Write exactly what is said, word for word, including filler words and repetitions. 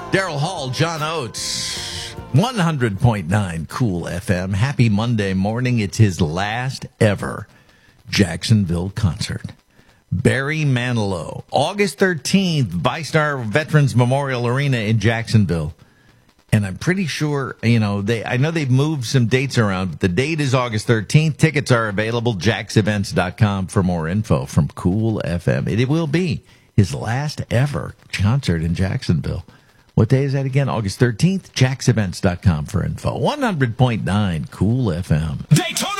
Daryl Hall, John Oates, one hundred point nine Cool F M. Happy Monday morning. It's his last ever Jacksonville concert. Barry Manilow, August thirteenth, VyStar Veterans Memorial Arena in Jacksonville. And I'm pretty sure, you know, they I know they've moved some dates around, but the date is August thirteenth. Tickets are available, jacks events dot com for more info from Cool F M. It will be his last ever concert in Jacksonville. What day is that again? August thirteenth, jacks events dot com for info. one hundred point nine Cool F M. Daytona